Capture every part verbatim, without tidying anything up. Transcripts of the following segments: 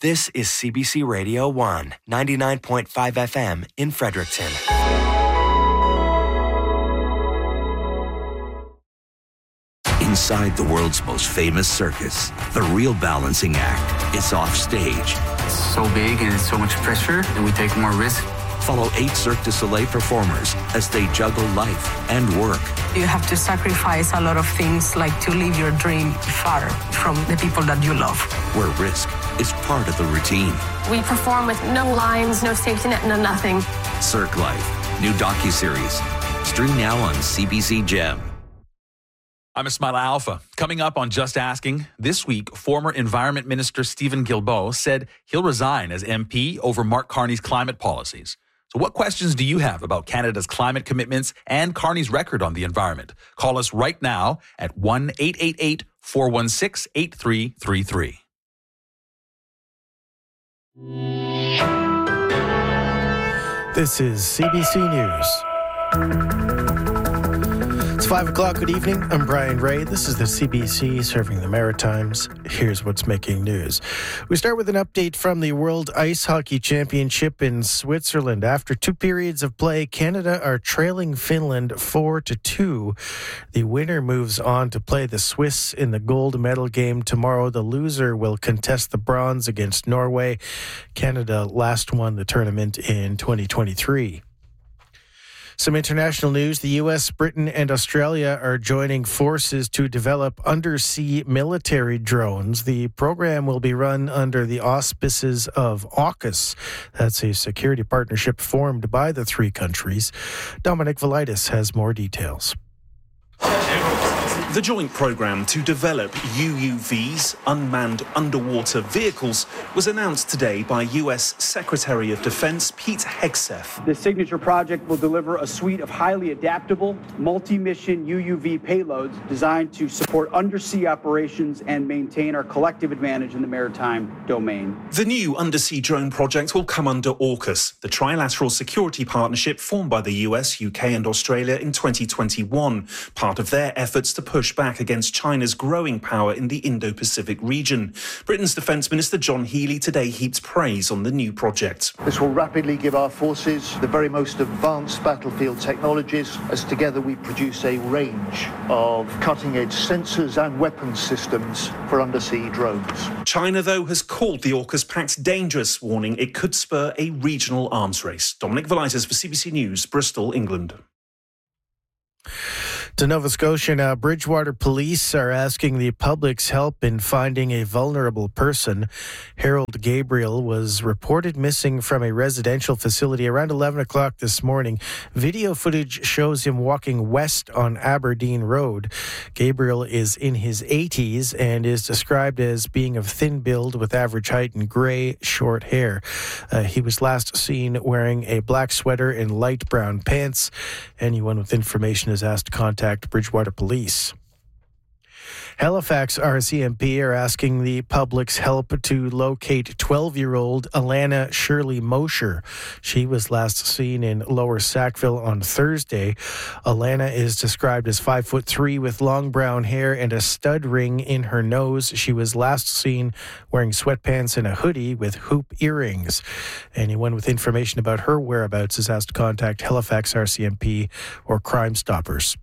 This is C B C Radio one, ninety-nine point five F M in Fredericton. Inside the world's most famous circus, the real balancing act is off stage. It's so big and it's so much pressure that we take more risk. Follow eight Cirque du Soleil performers as they juggle life and work. You have to sacrifice a lot of things, like to live your dream far from the people that you love. Where risk is part of the routine. We perform with no lines, no safety net, no nothing. Cirque Life, new docuseries. Stream now on C B C Gem. I'm Ismail Alpha. Coming up on Just Asking, this week, former Environment Minister Stephen Guilbeault said he'll resign as M P over Mark Carney's climate policies. So what questions do you have about Canada's climate commitments and Carney's record on the environment? Call us right now at one eight eight eight, four one six, eight three three three. This is C B C News. It's five o'clock. Good evening. I'm Brian Ray. This is the C B C serving the Maritimes. Here's what's making news. We start with an update from the World Ice Hockey Championship in Switzerland. After two periods of play, Canada are trailing Finland four to two. The winner moves on to play the Swiss in the gold medal game tomorrow. The loser will contest the bronze against Norway. Canada last won the tournament in twenty twenty-three. Some international news. The U S, Britain, and Australia are joining forces to develop undersea military drones. The program will be run under the auspices of AUKUS. That's a security partnership formed by the three countries. Dominic Velitis has more details. The joint program to develop U U Vs, unmanned underwater vehicles, was announced today by U S Secretary of Defense Pete Hegseth. The signature project will deliver a suite of highly adaptable, multi-mission U U V payloads designed to support undersea operations and maintain our collective advantage in the maritime domain. The new undersea drone project will come under AUKUS, the trilateral security partnership formed by the U S, U K and Australia in twenty twenty-one, part of their efforts to push back against China's growing power in the Indo-Pacific region. Britain's Defence Minister John Healey today heaped praise on the new project. This will rapidly give our forces the very most advanced battlefield technologies as together we produce a range of cutting-edge sensors and weapons systems for undersea drones. China, though, has called the AUKUS pact dangerous, warning it could spur a regional arms race. Dominic Velitis for C B C News, Bristol, England. To Nova Scotia now, Bridgewater police are asking the public's help in finding a vulnerable person. Harold Gabriel was reported missing from a residential facility around eleven o'clock this morning. Video footage shows him walking west on Aberdeen Road. Gabriel is in his eighties and is described as being of thin build with average height and grey, short hair. Uh, he was last seen wearing a black sweater and light brown pants. Anyone with information is asked to contact Bridgewater Police. Halifax R C M P are asking the public's help to locate twelve-year-old Alana Shirley Mosher. She was last seen in Lower Sackville on Thursday. Alana is described as five foot three with long brown hair and a stud ring in her nose. She was last seen wearing sweatpants and a hoodie with hoop earrings. Anyone with information about her whereabouts is asked to contact Halifax R C M P or Crime Stoppers.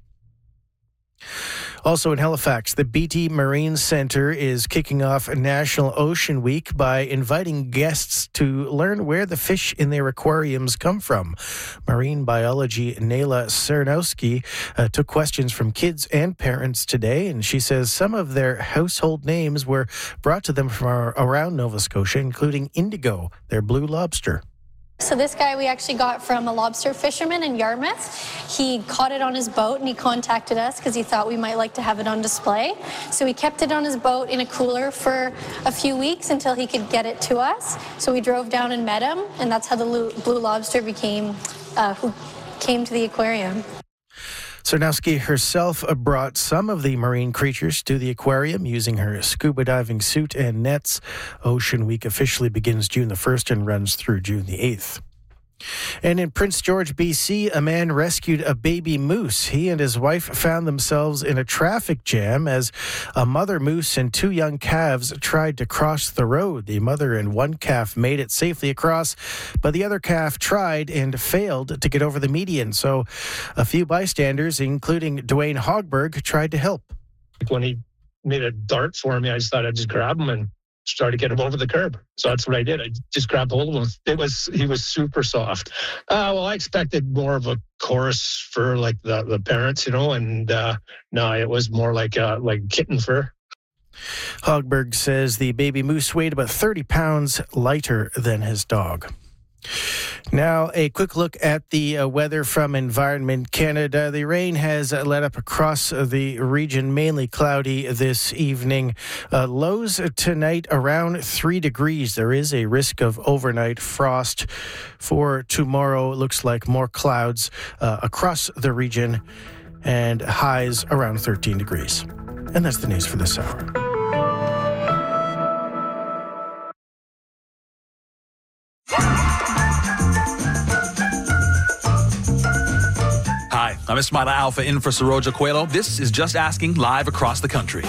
Also in Halifax, the Beatty Marine Centre is kicking off National Ocean Week by inviting guests to learn where the fish in their aquariums come from. Marine biology Nayla Cernowski uh, took questions from kids and parents today, and she says some of their household names were brought to them from our, around Nova Scotia, including Indigo, their blue lobster. So this guy we actually got from a lobster fisherman in Yarmouth. He caught it on his boat and he contacted us because he thought we might like to have it on display. So he kept it on his boat in a cooler for a few weeks until he could get it to us. So we drove down and met him, and that's how the blue lobster became, uh, who came to the aquarium. Cernowski herself brought some of the marine creatures to the aquarium using her scuba diving suit and nets. Ocean Week officially begins June the first and runs through June the eighth. And in Prince George, B C, a man rescued a baby moose. He and his wife found themselves in a traffic jam as a mother moose and two young calves tried to cross the road. The mother and one calf made it safely across, but the other calf tried and failed to get over the median. So a few bystanders, including Dwayne Hogberg, tried to help. When he made a dart for me, I just thought I'd just grab him and try to get him over the curb. So that's what I did. I just grabbed hold of him. It was, he was super soft. Uh, well, I expected more of a chorus for like the, the parents, you know, and uh, no, it was more like uh, like kitten fur. Hogberg says the baby moose weighed about thirty pounds lighter than his dog. Now, a quick look at the uh, weather from Environment Canada. The rain has uh, let up across uh, the region, mainly cloudy this evening. Uh, lows tonight around three degrees. There is a risk of overnight frost. For tomorrow, it looks like more clouds uh, across the region and highs around thirteen degrees. And that's the news for this hour. Hi, I'm Ismaila Alfa in for Saroja Coelho. This is Just Asking, live across the country.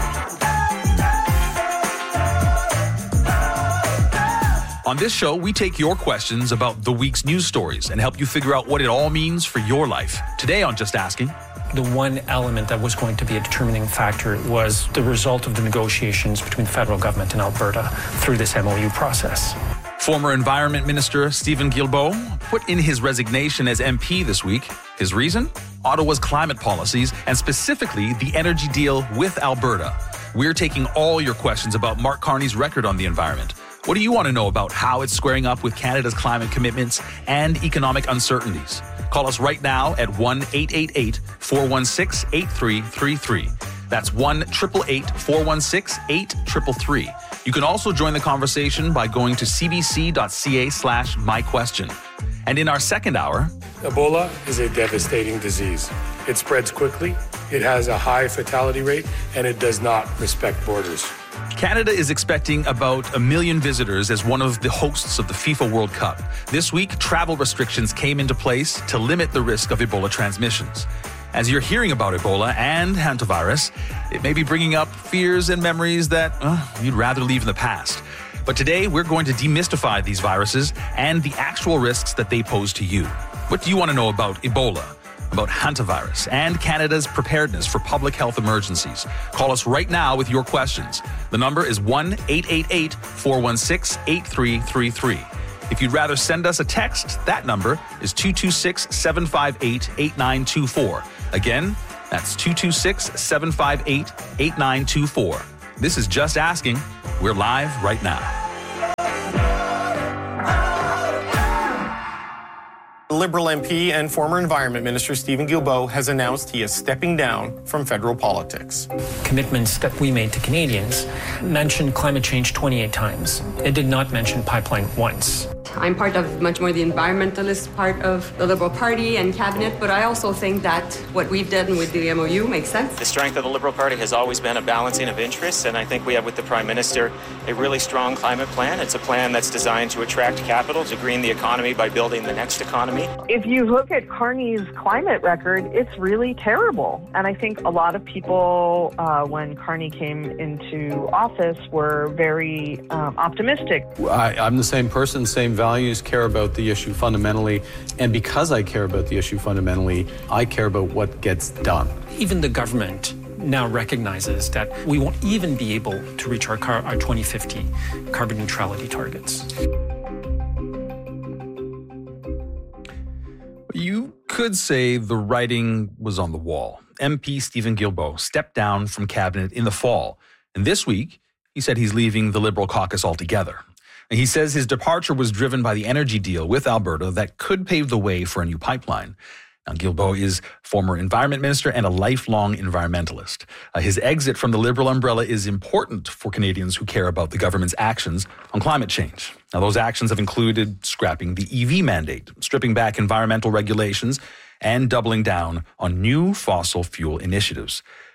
On this show, we take your questions about the week's news stories and help you figure out what it all means for your life. Today on Just Asking, the one element that was going to be a determining factor was the result of the negotiations between the federal government and Alberta through this M O U process. Former Environment Minister Steven Guilbeault put in his resignation as M P this week. His reason? Ottawa's climate policies, and specifically the energy deal with Alberta. We're taking all your questions about Mark Carney's record on the environment. What do you want to know about how it's squaring up with Canada's climate commitments and economic uncertainties? Call us right now at one eight eight eight, four one six, eight three three three. That's one eight eight eight, four one six, eight three three. You can also join the conversation by going to cbc.ca slash my question. And in our second hour, Ebola is a devastating disease. It spreads quickly, it has a high fatality rate, and it does not respect borders. Canada is expecting about a million visitors as one of the hosts of the FIFA World Cup. This week, travel restrictions came into place to limit the risk of Ebola transmissions. As you're hearing about Ebola and hantavirus, it may be bringing up fears and memories that uh, you'd rather leave in the past. But today, we're going to demystify these viruses and the actual risks that they pose to you. What do you want to know about Ebola, about hantavirus, and Canada's preparedness for public health emergencies? Call us right now with your questions. The number is one eight eight eight, four one six, eight three three three. If you'd rather send us a text, that number is two two six, seven five eight, eight nine two four. Again, that's two two six, seven five eight, eight nine two four. This is Just Asking. We're live right now. Liberal M P and former Environment Minister Steven Guilbeault has announced he is stepping down from federal politics. Commitments that we made to Canadians mentioned climate change twenty-eight times. It did not mention pipeline once. I'm part of much more the environmentalist part of the Liberal Party and Cabinet, but I also think that what we've done with the M O U makes sense. The strength of the Liberal Party has always been a balancing of interests, and I think we have with the Prime Minister a really strong climate plan. It's a plan that's designed to attract capital, to green the economy by building the next economy. If you look at Carney's climate record, it's really terrible. And I think a lot of people, uh, when Carney came into office, were very um, optimistic. I, I'm the same person, same values, care about the issue fundamentally. And because I care about the issue fundamentally, I care about what gets done. Even the government now recognizes that we won't even be able to reach our, car, our twenty fifty carbon neutrality targets. You could say the writing was on the wall. M P Steven Guilbeault stepped down from cabinet in the fall. And this week, he said he's leaving the Liberal caucus altogether. And he says his departure was driven by the energy deal with Alberta that could pave the way for a new pipeline. Now, Guilbeault is former environment minister and a lifelong environmentalist. Uh, his exit from the Liberal umbrella is important for Canadians who care about the government's actions on climate change. Now, those actions have included scrapping the E V mandate, stripping back environmental regulations, and doubling down on new fossil fuel initiatives.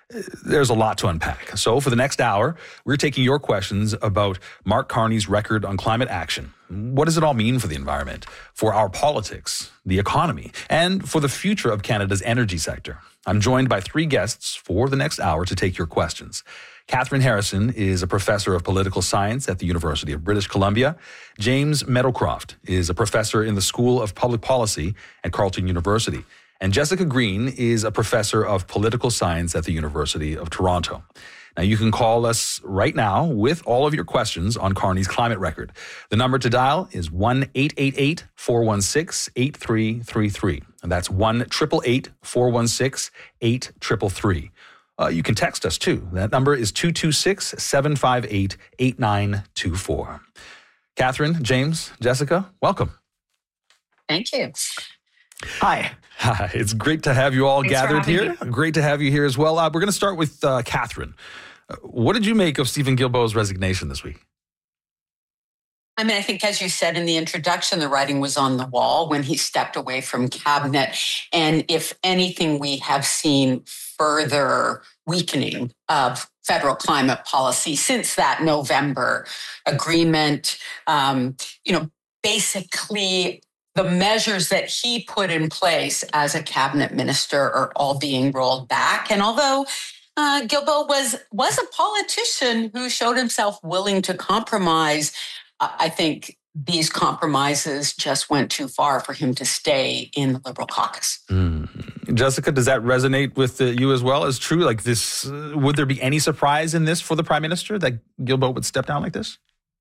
There's a lot to unpack. So for the next hour, we're taking your questions about Mark Carney's record on climate action. What does it all mean for the environment, for our politics, the economy, and for the future of Canada's energy sector? I'm joined by three guests for the next hour to take your questions. Catherine Harrison is a professor of political science at the University of British Columbia. James Meadowcroft is a professor in the School of Public Policy at Carleton University. And Jessica Green is a professor of political science at the University of Toronto. Now, you can call us right now with all of your questions on Carney's climate record. The number to dial is one eight eight eight, four one six, eight three three three. And that's one eight eight eight, four one six, eight three three. Uh, you can text us too. That number is two two six, seven five eight, eight nine two four. Catherine, James, Jessica, welcome. Thank you. Hi. Hi. It's great to have you all Thanks gathered here. you. Great to have you here as well. Uh, we're going to start with uh, Catherine. Uh, what did you make of Stephen Guilbeault's resignation this week? I mean, I think, as you said in the introduction, the writing was on the wall when he stepped away from cabinet. And if anything, we have seen further weakening of federal climate policy since that November agreement. Um, you know, basically, the measures that he put in place as a cabinet minister are all being rolled back. And although uh, Guilbeault was, was a politician who showed himself willing to compromise, I think these compromises just went too far for him to stay in the Liberal caucus. Mm. Jessica, does that resonate with uh, you as well? Is true like this? Uh, would there be any surprise in this for the Prime Minister that Guilbeault would step down like this?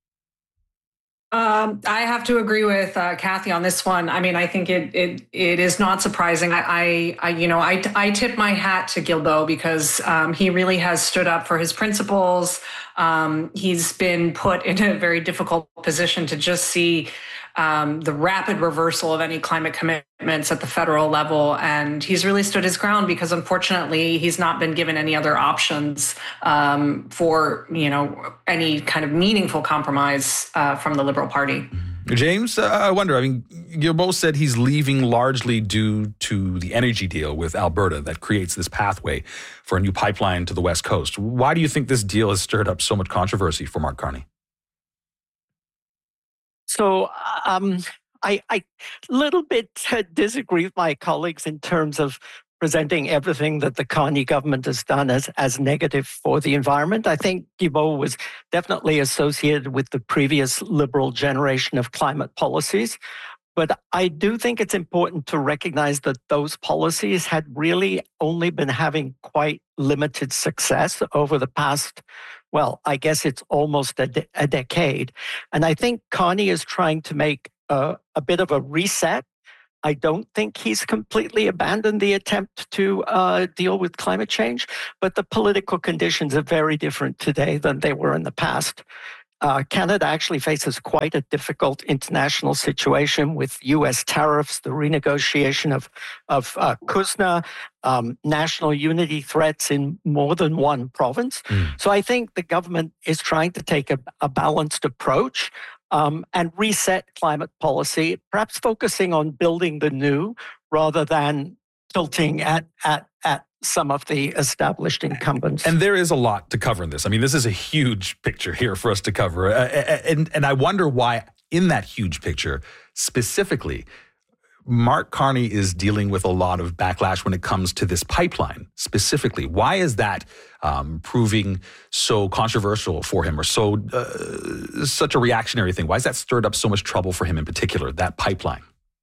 Um, I have to agree with uh, Kathy on this one. I mean, I think it it it is not surprising. I, I, I you know, I I tip my hat to Guilbeault because um, he really has stood up for his principles. Um, he's been put in a very difficult position to just see um, the rapid reversal of any climate commitments at the federal level. And he's really stood his ground because, unfortunately, he's not been given any other options um, for, you know, any kind of meaningful compromise uh, from the Liberal Party. James, uh, I wonder, I mean, Guilbeault said he's leaving largely due to the energy deal with Alberta that creates this pathway for a new pipeline to the West Coast. Why do you think this deal has stirred up so much controversy for Mark Carney? So um, I a little bit uh, disagree with my colleagues in terms of presenting everything that the Carney government has done as, as negative for the environment. I think Guilbeault was definitely associated with the previous Liberal generation of climate policies. But I do think it's important to recognize that those policies had really only been having quite limited success over the past, well, I guess it's almost a, de- a decade. And I think Carney is trying to make a, a bit of a reset. I don't think he's completely abandoned the attempt to uh, deal with climate change, but the political conditions are very different today than they were in the past. Uh, Canada actually faces quite a difficult international situation with U S tariffs, the renegotiation of, of uh, C U S N A, um, national unity threats in more than one province. Mm. So I think the government is trying to take a, a balanced approach um, and reset climate policy, perhaps focusing on building the new rather than tilting at, at, at some of the established incumbents. And there is a lot to cover in this. I mean, this is a huge picture here for us to cover. Uh, and, and I wonder why in that huge picture, specifically, Mark Carney is dealing with a lot of backlash when it comes to this pipeline specifically. Why is that um, proving so controversial for him or so uh, such a reactionary thing? Why has that stirred up so much trouble for him in particular, that pipeline?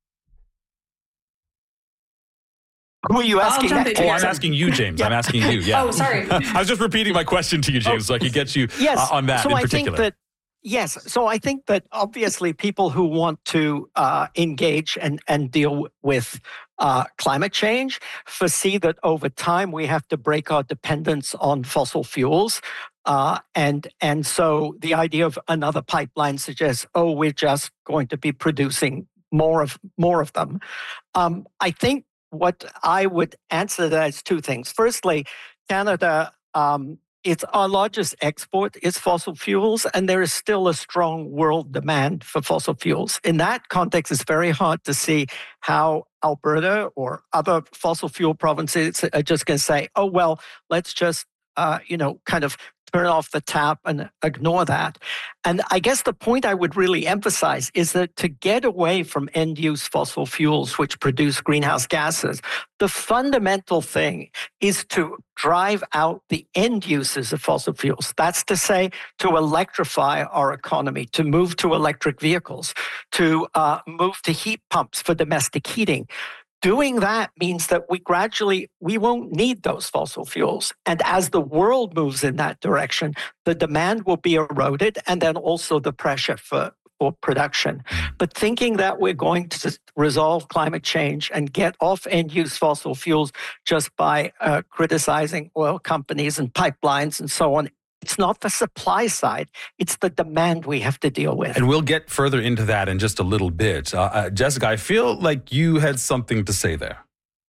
Who are you asking that Oh, I'm asking you, James. Yeah. I'm asking you. Yeah. Oh, sorry. I was just repeating my question to you, James, oh, so I could get you yes. uh, on that so in I particular. Think that, yes. So I think that obviously people who want to uh, engage and, and deal with uh, climate change foresee that over time we have to break our dependence on fossil fuels. Uh, and and so the idea of another pipeline suggests, oh, we're just going to be producing more of more of them. Um, I think what I would answer that is two things. Firstly, Canada um, it's our largest export is fossil fuels, and there is still a strong world demand for fossil fuels. In that context, it's very hard to see how Alberta or other fossil fuel provinces are just going to say, oh, well, let's just, uh, you know, kind of turn off the tap and ignore that. And I guess the point I would really emphasize is that to get away from end-use fossil fuels, which produce greenhouse gases, the fundamental thing is to drive out the end uses of fossil fuels. That's to say, to electrify our economy, to move to electric vehicles, to uh, move to heat pumps for domestic heating. Doing that means that we gradually, we won't need those fossil fuels. And as the world moves in that direction, the demand will be eroded and then also the pressure for, for production. But thinking that we're going to resolve climate change and get off end-use fossil fuels just by uh, criticizing oil companies and pipelines and so on, it's not the supply side, it's the demand we have to deal with. And we'll get further into that in just a little bit. Uh, uh, Jessica, I feel like you had something to say there.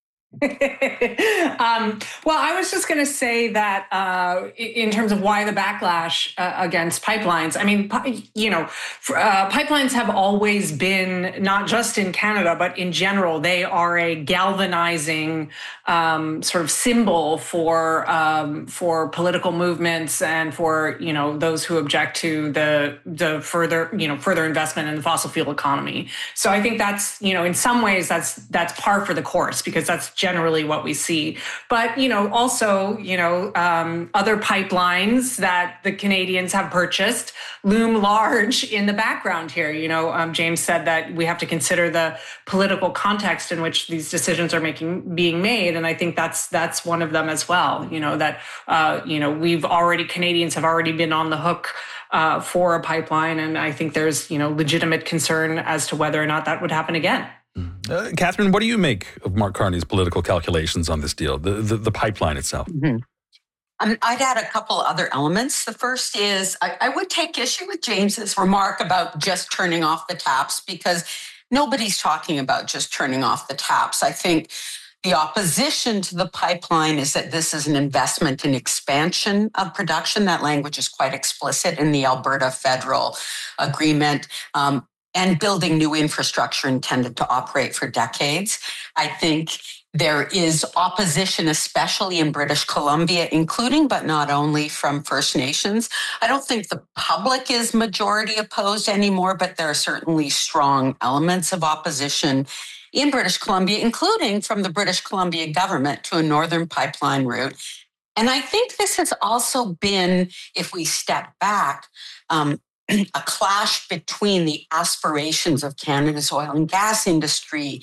um, well, I was just going to say that uh, in terms of why the backlash uh, against pipelines, I mean, you know, uh, pipelines have always been, not just in Canada, but in general, they are a galvanizing um, sort of symbol for um, for political movements and for, you know, those who object to the the further, you know, further investment in the fossil fuel economy. So I think that's, you know, in some ways that's that's par for the course, because that's generally what we see. But, you know, also, you know, um, other pipelines that the Canadians have purchased loom large in the background here. You know, um, James said that we have to consider the political context in which these decisions are making being made. And I think that's that's one of them as well. You know, that, uh, you know, we've already, Canadians have already been on the hook uh, for a pipeline. And I think there's, you know, legitimate concern as to whether or not that would happen again. Uh, Catherine, what do you make of Mark Carney's political calculations on this deal, the the, the pipeline itself? Mm-hmm. Um, I'd add a couple other elements. The first is I, I would take issue with James's remark about just turning off the taps, because nobody's talking about just turning off the taps. I think the opposition to the pipeline is that this is an investment in expansion of production. That language is quite explicit in the Alberta federal agreement. Um, and building new infrastructure intended to operate for decades. I think there is opposition, especially in British Columbia, including but not only from First Nations. I don't think the public is majority opposed anymore, but there are certainly strong elements of opposition in British Columbia, including from the British Columbia government to a northern pipeline route. And I think this has also been, if we step back, um, a clash between the aspirations of Canada's oil and gas industry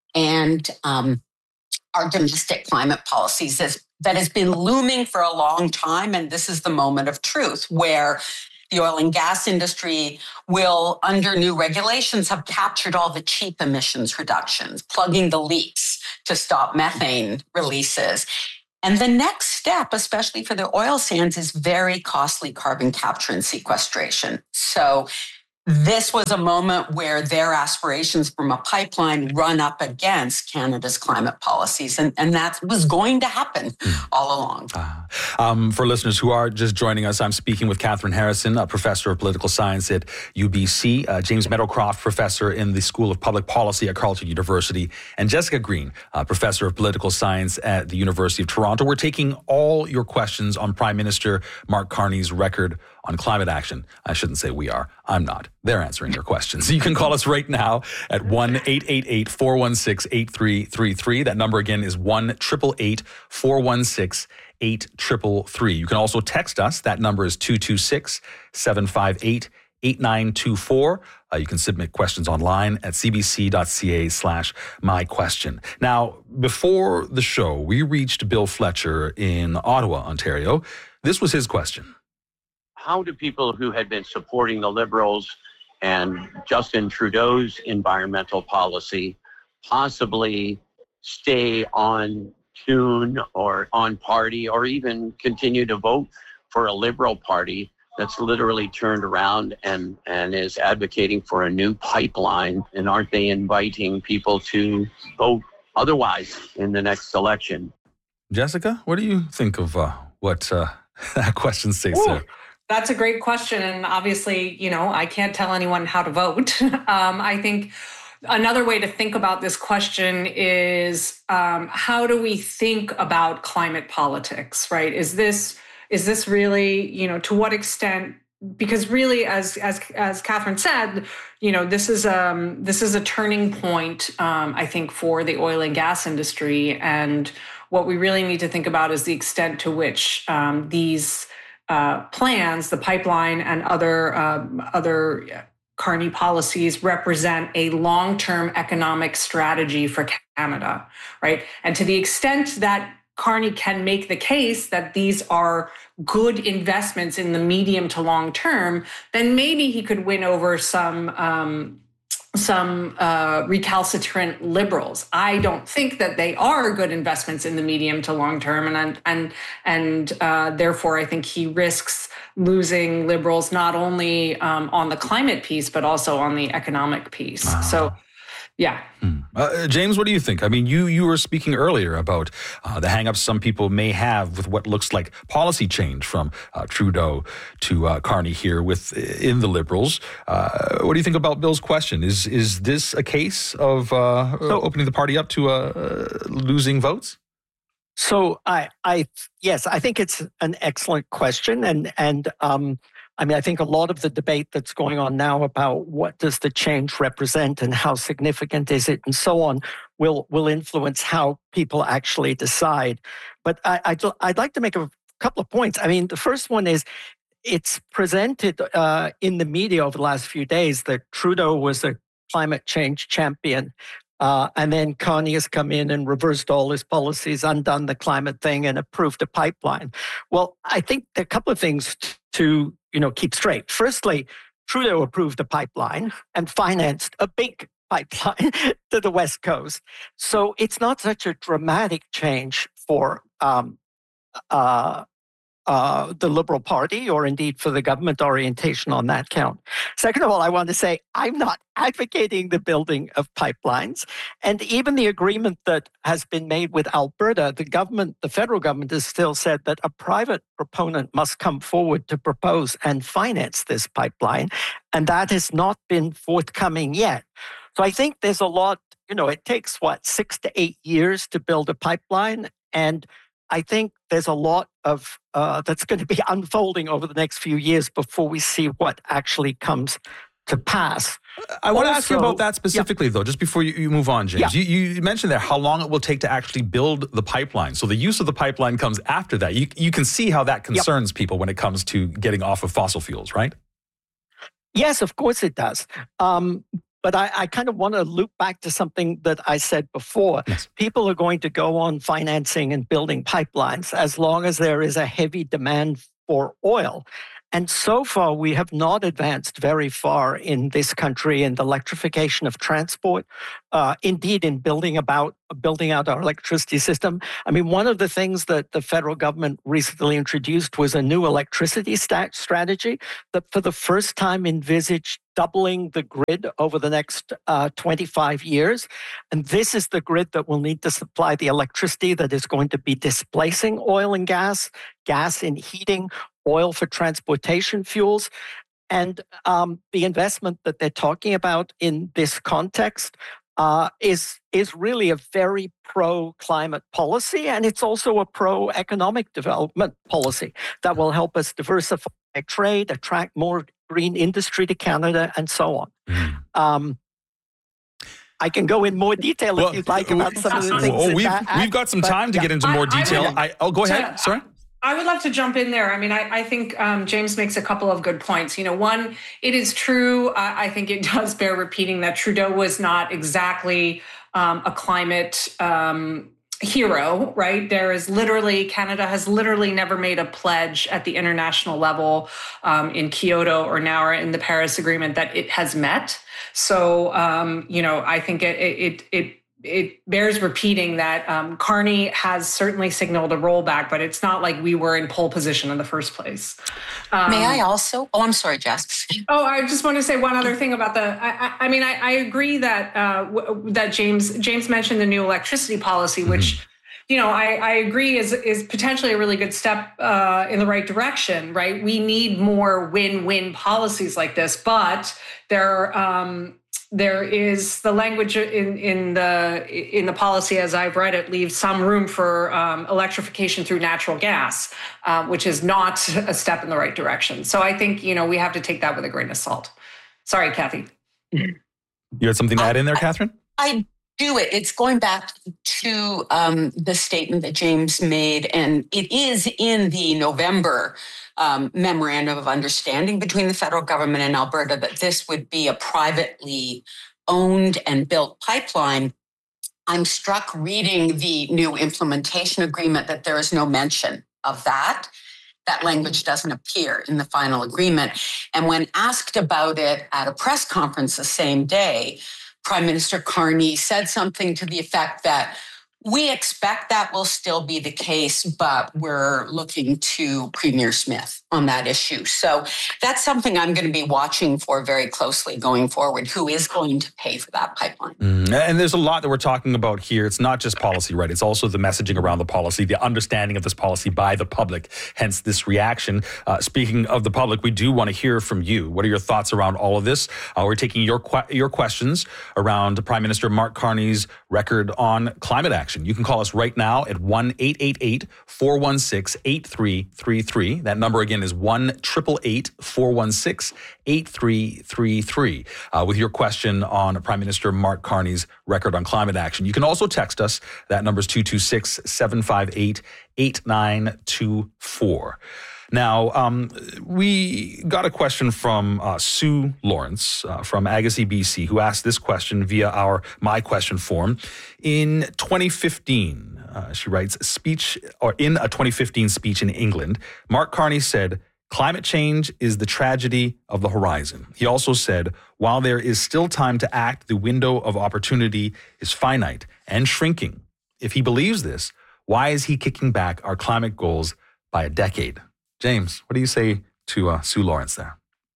and um, our domestic climate policies that, that has been looming for a long time. And this is the moment of truth where the oil and gas industry will, under new regulations, have captured all the cheap emissions reductions, plugging the leaks to stop methane releases. And the next step, especially for the oil sands, is very costly carbon capture and sequestration. So this was a moment where their aspirations from a pipeline run up against Canada's climate policies. And, and that was going to happen all along. Uh, um, for listeners who are just joining us, I'm speaking with Catherine Harrison, a professor of political science at U B C, uh, James Meadowcroft, professor in the School of Public Policy at Carleton University, and Jessica Green, uh, professor of political science at the University of Toronto. We're taking all your questions on Prime Minister Mark Carney's record on climate action. I shouldn't say we are. I'm not. They're answering your questions. You can call us right now at one eight eight eight, four one six, eight three three three. That number again is one eight eight eight, four one six, eight three three. You can also text us. That number is two two six, seven five eight, eight nine two four. Uh, you can submit questions online at cbc.ca slash my question. Now, before the show, we reached Bill Fletcher in Ottawa, Ontario. This was his question. How do people who had been supporting the Liberals and Justin Trudeau's environmental policy possibly stay on tune or on party or even continue to vote for a Liberal Party that's literally turned around and, and is advocating for a new pipeline? And aren't they inviting people to vote otherwise in the next election? Jessica, what do you think of uh, what... Uh That question stays Ooh, there. That's a great question. And obviously, you know, I can't tell anyone how to vote. um, I think another way to think about this question is um, how do we think about climate politics, right? Is this is this really, you know, to what extent? Because really, as as as Catherine said, you know, this is um this is a turning point, um, I think, for the oil and gas industry. And what we really need to think about is the extent to which um, these uh, plans, the pipeline and other um, other Carney policies represent a long-term economic strategy for Canada, right? And to the extent that Carney can make the case that these are good investments in the medium to long term, then maybe he could win over some um, some uh, recalcitrant liberals. I don't think that they are good investments in the medium to long term, and and and uh, therefore I think he risks losing liberals not only um, on the climate piece but also on the economic piece. Wow. So. Yeah. Hmm. Uh, James, what do you think? I mean, you you were speaking earlier about uh, the hangups some people may have with what looks like policy change from uh, Trudeau to uh, Carney here with in the Liberals. Uh, what do you think about Bill's question? Is is this a case of uh, so, opening the party up to uh, losing votes? So I I yes, I think it's an excellent question, and and um. I mean, I think a lot of the debate that's going on now about what does the change represent and how significant is it and so on will will influence how people actually decide. But I, I'd, I'd like to make a couple of points. I mean, the first one is it's presented uh, in the media over the last few days that Trudeau was a climate change champion. Uh, and then Carney has come in and reversed all his policies, undone the climate thing, and approved a pipeline. Well, I think there are a couple of things to you know keep straight. Firstly, Trudeau approved a pipeline and financed a big pipeline to the West Coast. So it's not such a dramatic change for um, uh, uh, the Liberal Party or indeed for the government orientation on that count. Second of all, I want to say I'm not advocating the building of pipelines. And even the agreement that has been made with Alberta, the government, the federal government has still said that a private proponent must come forward to propose and finance this pipeline. And that has not been forthcoming yet. So I think there's a lot, you know, it takes what, six to eight years to build a pipeline. And I think there's a lot of uh, that's going to be unfolding over the next few years before we see what actually comes to pass. I want also, to ask you about that specifically, yeah. though, just before you, you move on, James. Yeah. You, you mentioned there how long it will take to actually build the pipeline. So the use of the pipeline comes after that. You, you can see how that concerns yep. people when it comes to getting off of fossil fuels, right? Yes, of course it does. Um, But I, I kind of want to loop back to something that I said before. Yes. People are going to go on financing and building pipelines as long as there is a heavy demand for oil. And so far, we have not advanced very far in this country in the electrification of transport, uh, indeed in building about building out our electricity system. I mean, one of the things that the federal government recently introduced was a new electricity stat strategy that for the first time envisaged doubling the grid over the next uh, twenty-five years. And this is the grid that will need to supply the electricity that is going to be displacing oil and gas, gas in heating, oil for transportation fuels. And um, the investment that they're talking about in this context uh, is, is really a very pro-climate policy. And it's also a pro-economic development policy that will help us diversify trade, attract more green industry to Canada, and so on. Mm. Um, I can go in more detail well, if you'd like about some of the things. Oh, we've, that we've got some time but, to yeah. get into more detail. I, I, oh, go ahead. To, Sorry. I would love to jump in there. I mean, I, I think um, James makes a couple of good points. You know, one, it is true. I, I think it does bear repeating that Trudeau was not exactly um, a climate um, hero, right? There is literally, Canada has literally never made a pledge at the international level um, in Kyoto or now or in the Paris Agreement that it has met. So, um, you know, I think it, it, it, it bears repeating that um, Carney has certainly signaled a rollback, but it's not like we were in pole position in the first place. Um, May I also? Oh, I'm sorry, Jess. Oh, I just want to say one other thing about the. I, I mean, I, I agree that uh, w- that James James mentioned the new electricity policy, which. Mm-hmm. you know, I, I agree is is potentially a really good step uh, in the right direction, right? We need more win-win policies like this, but there um, there is the language in in the in the policy as I've read it leaves some room for um, electrification through natural gas, uh, which is not a step in the right direction. So I think, you know, we have to take that with a grain of salt. Sorry, Kathy. You had something to add in there, I, Catherine? I do it. It's going back to um, the statement that James made, and it is in the November um, memorandum of understanding between the federal government and Alberta that this would be a privately owned and built pipeline. I'm struck reading the new implementation agreement that there is no mention of that. That language doesn't appear in the final agreement. And when asked about it at a press conference the same day, Prime Minister Carney said something to the effect that we expect that will still be the case, but we're looking to Premier Smith on that issue. So that's something I'm going to be watching for very closely going forward. Who is going to pay for that pipeline? Mm, and there's a lot that we're talking about here. It's not just policy, right? It's also the messaging around the policy, the understanding of this policy by the public, hence this reaction. Uh, speaking of the public, we do want to hear from you. What are your thoughts around all of this? Uh, we're taking your que- your questions around Prime Minister Mark Carney's record on climate action. You can call us right now at one eight eight eight, four one six, eight three three three. That number again is one eight eight eight, four one six, eight three three three uh, with your question on Prime Minister Mark Carney's record on climate action. You can also text us. That number is two two six, seven five eight, eight nine two four. Now, um, we got a question from uh, Sue Lawrence uh, from Agassiz, B C, who asked this question via our My Question form. In twenty fifteen, uh, she writes, speech or in a twenty fifteen speech in England, Mark Carney said, "Climate change is the tragedy of the horizon." He also said, "While there is still time to act, the window of opportunity is finite and shrinking." If he believes this, why is he kicking back our climate goals by a decade? James, what do you say to uh, Sue Lawrence there?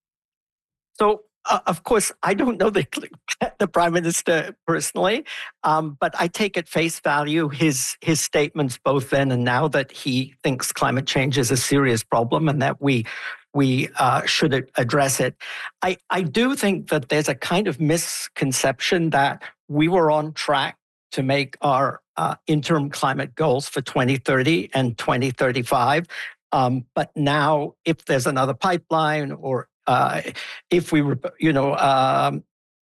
So, uh, of course, I don't know the, the Prime Minister personally, um, but I take at face value his his statements both then and now that he thinks climate change is a serious problem and that we we uh, should address it. I, I do think that there's a kind of misconception that we were on track to make our uh, interim climate goals for twenty thirty and twenty thirty-five. Um, but now, if there's another pipeline, or uh, if we, you know, um,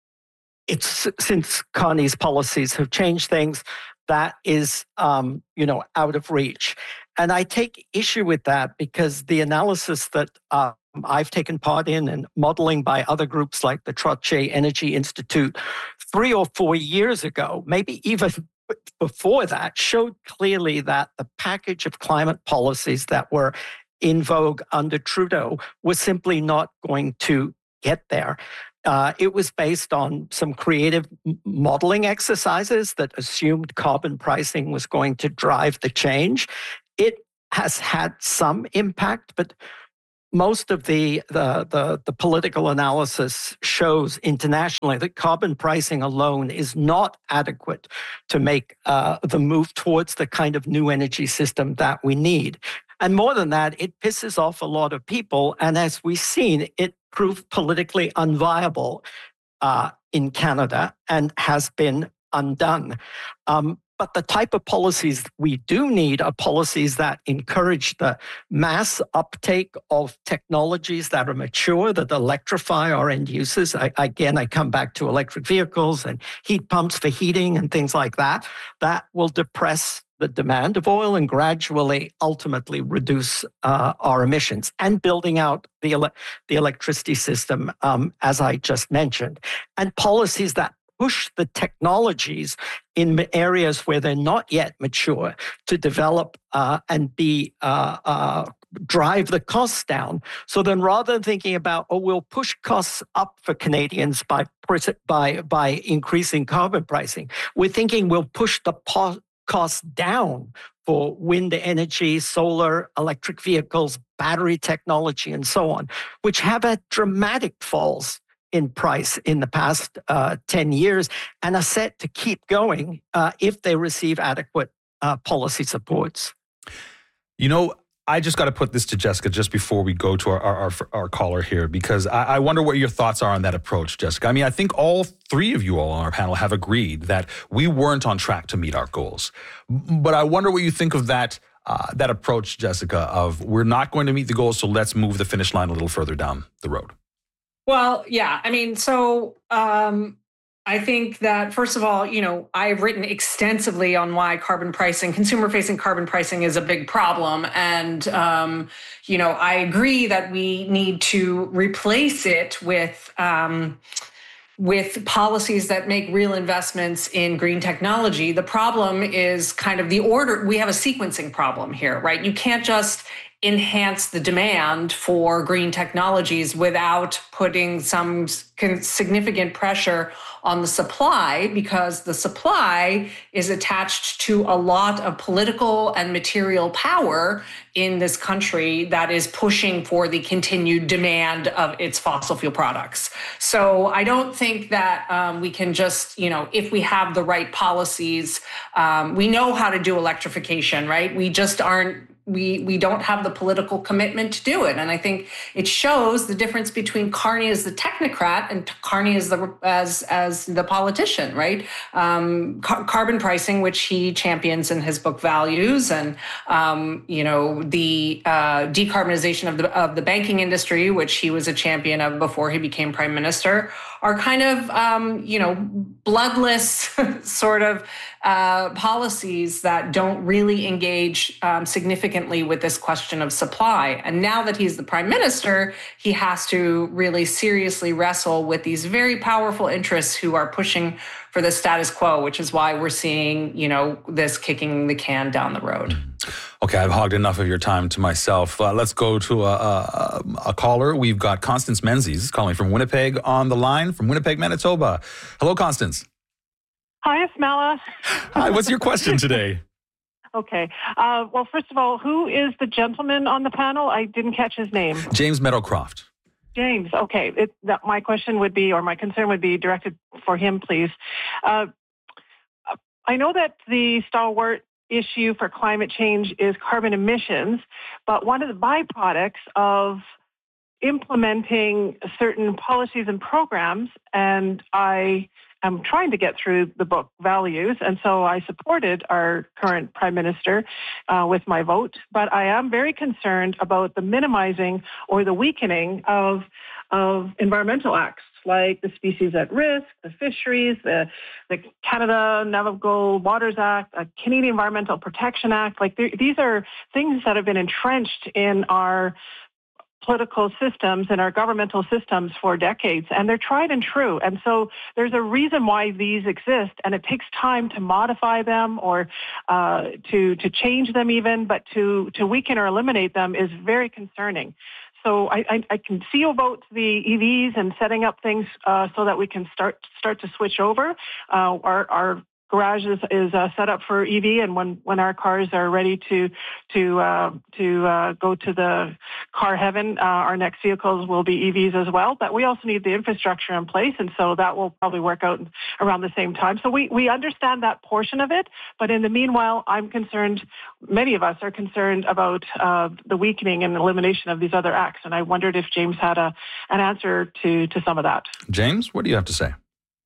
it's since Carney's policies have changed things, that is, um, you know, out of reach. And I take issue with that because the analysis that uh, I've taken part in and modeling by other groups like the Trottier Energy Institute three or four years ago, maybe even before that, showed clearly that the package of climate policies that were in vogue under Trudeau was simply not going to get there. Uh, it was based on some creative modeling exercises that assumed carbon pricing was going to drive the change. It has had some impact, but most of the, the, the, the political analysis shows internationally that carbon pricing alone is not adequate to make uh, the move towards the kind of new energy system that we need. And more than that, it pisses off a lot of people. And as we've seen, it proved politically unviable uh, in Canada and has been undone. Um, But the type of policies we do need are policies that encourage the mass uptake of technologies that are mature, that electrify our end users. I, again, I come back to electric vehicles and heat pumps for heating and things like that. That will depress the demand of oil and gradually, ultimately reduce uh, our emissions, and building out the, ele- the electricity system, um, as I just mentioned. And policies that push the technologies in areas where they're not yet mature to develop uh, and be uh, uh, drive the costs down. So then, rather than thinking about, oh, we'll push costs up for Canadians by by by increasing carbon pricing, we're thinking we'll push the po- costs down for wind energy, solar, electric vehicles, battery technology, and so on, which have had dramatic falls in price in the past uh, ten years and are set to keep going uh, if they receive adequate uh, policy supports. You know, I just got to put this to Jessica just before we go to our our, our, our caller here, because I, I wonder what your thoughts are on that approach, Jessica. I mean, I think all three of you all on our panel have agreed that we weren't on track to meet our goals. But I wonder what you think of that uh, that approach, Jessica, of we're not going to meet the goals, so let's move the finish line a little further down the road. Well, yeah, I mean, so um, I think that, first of all, you know, I've written extensively on why carbon pricing, consumer-facing carbon pricing is a big problem. And, um, you know, I agree that we need to replace it with um, with policies that make real investments in green technology. The problem is kind of the order. We have a sequencing problem here, right? You can't just enhance the demand for green technologies without putting some significant pressure on the supply, because the supply is attached to a lot of political and material power in this country that is pushing for the continued demand of its fossil fuel products. So I don't think that um, we can just, you know, if we have the right policies, um, we know how to do electrification, right? We just aren't We we don't have the political commitment to do it, and I think it shows the difference between Carney as the technocrat and Carney as the as as the politician, right? Um, car- carbon pricing, which he champions in his book Values, and um, you know the uh, decarbonization of the of the banking industry, which he was a champion of before he became prime minister, are kind of um, you know bloodless sort of uh, policies that don't really engage um, significantly with this question of supply. And now that he's the prime minister, he has to really seriously wrestle with these very powerful interests who are pushing for the status quo, which is why we're seeing, you know, this kicking the can down the road. Okay, I've hogged enough of your time to myself. Uh, let's go to a, a, a caller. We've got Constance Menzies calling from Winnipeg on the line, from Winnipeg, Manitoba. Hello, Constance. Hi, Ismella. Hi, what's your question today? Okay. Uh, well, first of all, who is the gentleman on the panel? I didn't catch his name. James Meadowcroft. James. Okay. It, that, my question would be, or my concern would be directed for him, please. Uh, I know that the stalwart issue for climate change is carbon emissions, but one of the byproducts of implementing certain policies and programs, and I am trying to get through the book Values, and so I supported our current Prime Minister uh, with my vote, but I am very concerned about the minimizing or the weakening of, of environmental acts, like the Species at Risk, the Fisheries, the, the Canada Navigable Waters Act, the Canadian Environmental Protection Act. Like these are things that have been entrenched in our political systems and our governmental systems for decades, and they're tried and true. And so there's a reason why these exist, and it takes time to modify them or uh, to to change them even, but to to weaken or eliminate them is very concerning. So I, I, I can see a vote to the E Vs and setting up things uh, so that we can start start to switch over. Uh, our, our garage is, is uh, set up for E V, and when, when our cars are ready to to uh, to uh, go to the car heaven, uh, our next vehicles will be E Vs as well. But we also need the infrastructure in place, and so that will probably work out around the same time. So we, we understand that portion of it, but in the meanwhile, I'm concerned, many of us are concerned about uh, the weakening and elimination of these other acts, and I wondered if James had a an answer to, to some of that. James, what do you have to say?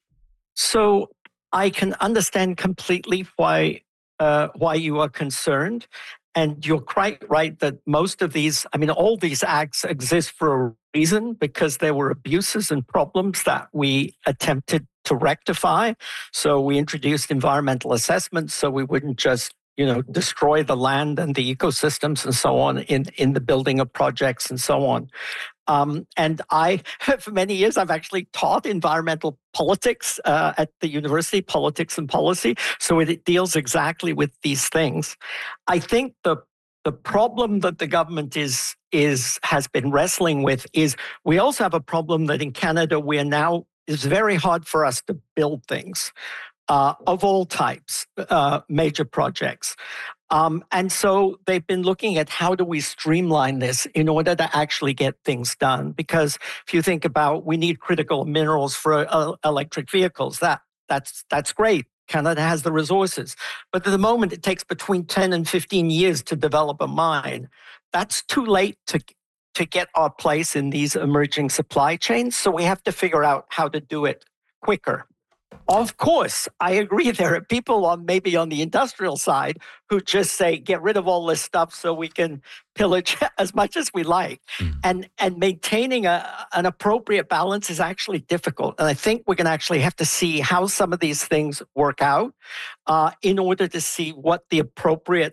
So I can understand completely why uh, why you are concerned. And you're quite right that most of these, I mean, all these acts exist for a reason, because there were abuses and problems that we attempted to rectify. So we introduced environmental assessments so we wouldn't just, you know, destroy the land and the ecosystems and so on in, in the building of projects and so on. Um, and I, for many years, I've actually taught environmental politics uh, at the university, politics and policy. So it, it deals exactly with these things. I think the the problem that the government is is has been wrestling with is we also have a problem that in Canada we are now, it's very hard for us to build things uh, of all types, uh, major projects. Um, and so they've been looking at how do we streamline this in order to actually get things done. Because if you think about, we need critical minerals for uh, electric vehicles, that that's that's great. Canada has the resources. But at the moment, it takes between ten and fifteen years to develop a mine. That's too late to, to get our place in these emerging supply chains. So we have to figure out how to do it quicker. Of course, I agree. There are people on maybe on the industrial side who just say, get rid of all this stuff so we can pillage as much as we like. Mm. And and maintaining a, an appropriate balance is actually difficult. And I think we're going to actually have to see how some of these things work out uh, in order to see what the appropriate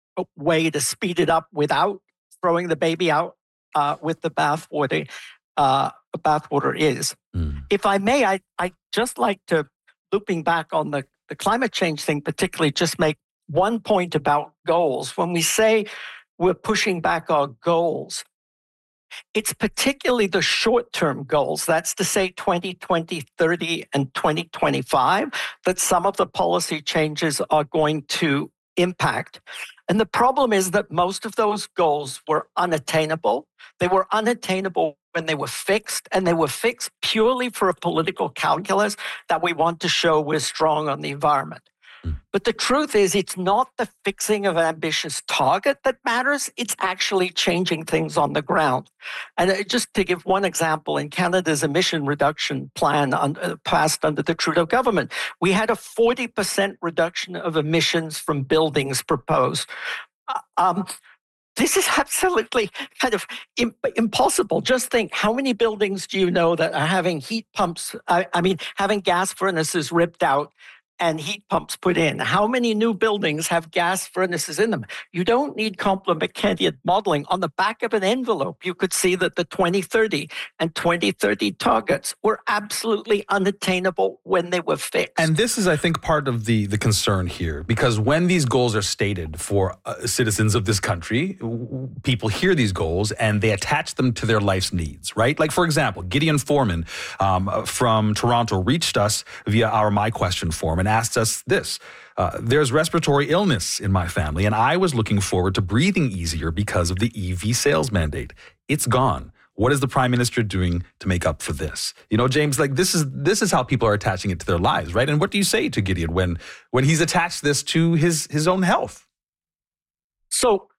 way to speed it up without throwing the baby out uh, with the bathwater uh, bathwater is. Mm. If I may, I I just like to, looping back on the, the climate change thing, particularly just make one point about goals. When we say we're pushing back our goals, it's particularly the short-term goals, that's to say twenty twenty, thirty, and twenty twenty-five, that some of the policy changes are going to impact. And the problem is that most of those goals were unattainable. They were unattainable when they were fixed, and they were fixed purely for a political calculus that we want to show we're strong on the environment. Mm. But the truth is, it's not the fixing of an ambitious target that matters. It's actually changing things on the ground. And just to give one example, in Canada's emission reduction plan under, passed under the Trudeau government, we had a forty percent reduction of emissions from buildings proposed. Um, This is absolutely kind of imp- impossible. Just think, how many buildings do you know that are having heat pumps, I, I mean, having gas furnaces ripped out and heat pumps put in? How many new buildings have gas furnaces in them? You don't need complicated modeling. On the back of an envelope, you could see that the twenty thirty and twenty thirty targets were absolutely unattainable when they were fixed. And this is, I think, part of the, the concern here, because when these goals are stated for uh, citizens of this country, people hear these goals and they attach them to their life's needs, right? Like, for example, Gideon Foreman um, from Toronto reached us via our My Question form and asked us this. Uh, there's respiratory illness in my family, and I was looking forward to breathing easier because of the E V sales mandate. It's gone. What is the Prime Minister doing to make up for this? You know, James, like this is this is how people are attaching it to their lives, right? And what do you say to Gideon when when he's attached this to his his own health? So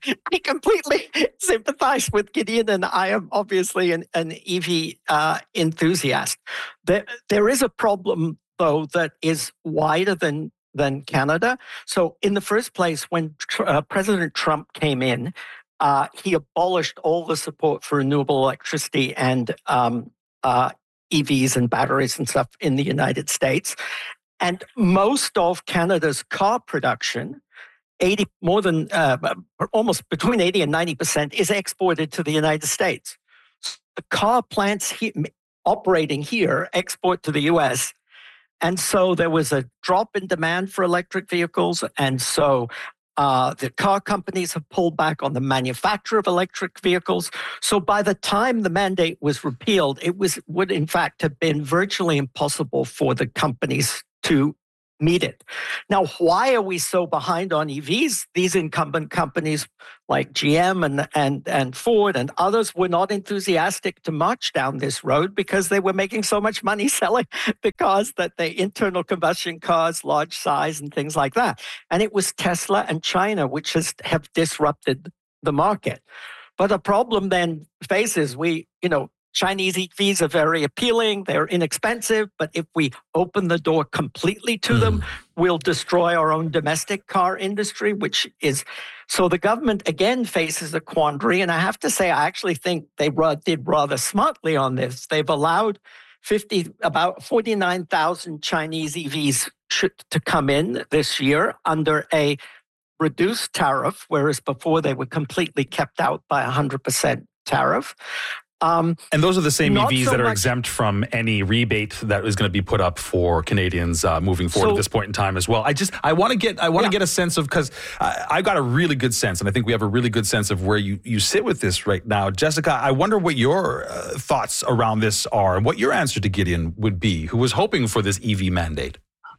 I completely sympathize with Gideon, and I am obviously an, an E V uh, enthusiast. There, there is a problem, though, that is wider than than Canada. So in the first place, when uh, President Trump came in, uh, he abolished all the support for renewable electricity and um, uh, E Vs and batteries and stuff in the United States. And most of Canada's car production, eighty more than uh, almost between eighty and ninety percent, is exported to the United States. So the car plants he, operating here export to the U S. And so there was a drop in demand for electric vehicles. And so uh, the car companies have pulled back on the manufacture of electric vehicles. So by the time the mandate was repealed, it was would in fact have been virtually impossible for the companies to meet it. Now, why are we so behind on E Vs? These incumbent companies like G M and, and, and Ford and others were not enthusiastic to march down this road because they were making so much money selling the cars that the internal combustion cars, large size and things like that. And it was Tesla and China which has have disrupted the market. But the problem then faces we, you know, Chinese E Vs are very appealing. They're inexpensive. But if we open the door completely to mm. them, we'll destroy our own domestic car industry, which is... So the government, again, faces a quandary. And I have to say, I actually think they did rather smartly on this. They've allowed fifty, about forty-nine thousand Chinese E Vs to come in this year under a reduced tariff, whereas before they were completely kept out by a one hundred percent tariff. Um, and those are the same E Vs so that are much, exempt from any rebate that is going to be put up for Canadians uh, moving forward so, at this point in time as well. I just I want to get I want to yeah. get a sense of, because I've got a really good sense, and I think we have a really good sense of where you, you sit with this right now. Jessica, I wonder what your uh, thoughts around this are and what your answer to Gideon would be, who was hoping for this E V mandate.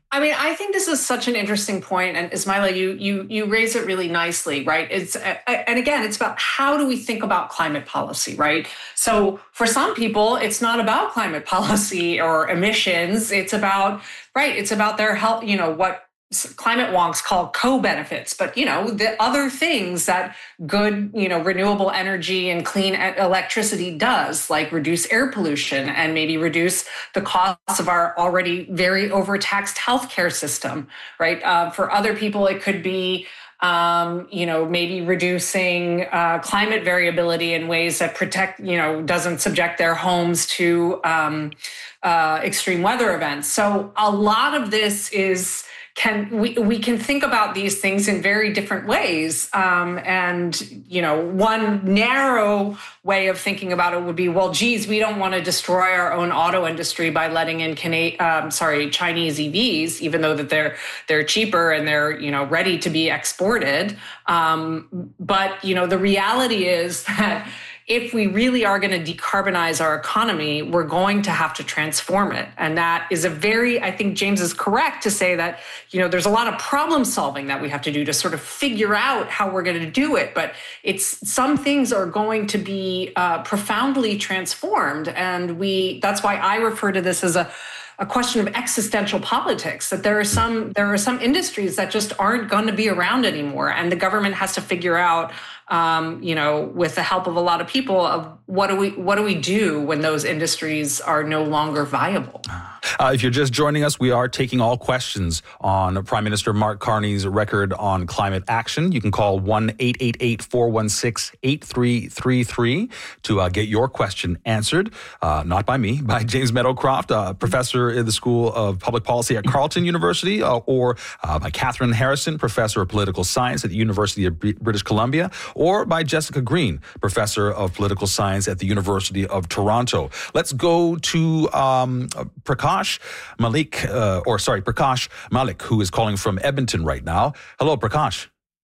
I mean, I think this is such an interesting point, and Ismaila, you you you raise it really nicely, right? It's and again, it's about how do we think about climate policy, right? So for some people, it's not about climate policy or emissions. It's about right. It's about their health. You know what climate wonks call co-benefits, but you know the other things that good, you know, renewable energy and clean electricity does, like reduce air pollution and maybe reduce the costs of our already very overtaxed healthcare system, right? Uh, for other people, it could be, um, you know, maybe reducing uh, climate variability in ways that protect, you know, doesn't subject their homes to um, uh, extreme weather events. So a lot of this is Can we, we can think about these things in very different ways. Um, and, you know, one narrow way of thinking about it would be, well, geez, we don't want to destroy our own auto industry by letting in Cana- um, sorry, Chinese E Vs, even though that they're they're cheaper and they're, you know, ready to be exported. Um, but, you know, the reality is that if we really are going to decarbonize our economy, we're going to have to transform it. And that is a very, I think James is correct to say that, you know, there's a lot of problem solving that we have to do to sort of figure out how we're going to do it. But it's some things are going to be uh, profoundly transformed. And we, that's why I refer to this as a a question of existential politics, that there are some there are some industries that just aren't going to be around anymore. And the government has to figure out, um, you know, with the help of a lot of people, of what do we what do we do when those industries are no longer viable? Uh, if you're just joining us, we are taking all questions on Prime Minister Mark Carney's record on climate action. You can call one eight eight eight, four one six, eight three three three to uh, get your question answered. Uh, not by me, by James Meadowcroft, uh, professor in the School of Public Policy at Carleton University, uh, or uh, by Catherine Harrison, professor of political science at the University of B- British Columbia, or by Jessica Green, professor of political science at the University of Toronto. Let's go to um, Prakash Malik, uh, or sorry, Prakash Malik, who is calling from Edmonton right now. Hello, Prakash.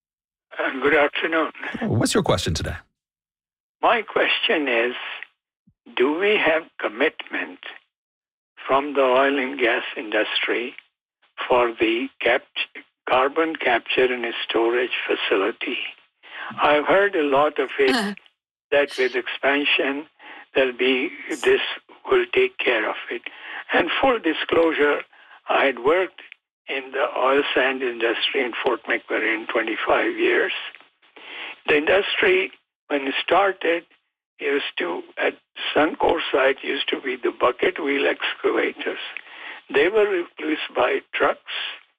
Uh, good afternoon. What's your question today? My question is, do we have commitment from the oil and gas industry for the cap- carbon capture and storage facility? I've heard a lot of it, uh. that with expansion, there'll be, this will take care of it. And full disclosure, I had worked in the oil sand industry in Fort McMurray twenty-five years. The industry, when it started, used to, at Suncor site, used to be the bucket wheel excavators. They were replaced by trucks.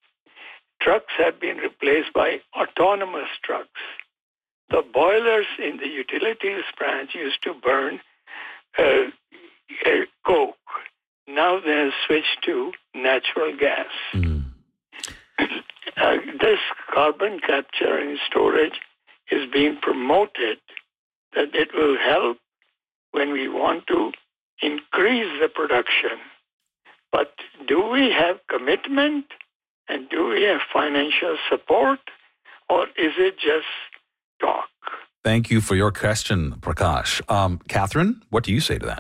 Trucks have been replaced by autonomous trucks. The boilers in the utilities branch used to burn uh, coke. Now they have switched to natural gas. Mm. Uh, this carbon capture and storage is being promoted that it will help when we want to increase the production. But do we have commitment and do we have financial support, or is it just talk? Thank you for your question, Prakash. Um, Catherine, what do you say to that?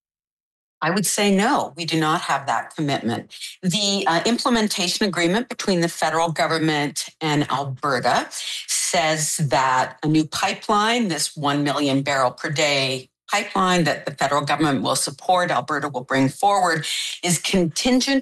I would say no, we do not have that commitment. The uh, implementation agreement between the federal government and Alberta says that a new pipeline, this one million barrel per day pipeline that the federal government will support, Alberta will bring forward, is contingent